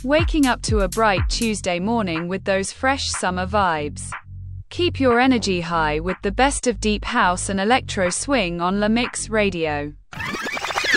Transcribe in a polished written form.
Waking up to a bright Tuesday morning with those fresh summer vibes. Keep your energy high with the best of deep house and electro swing on La Mix Radio.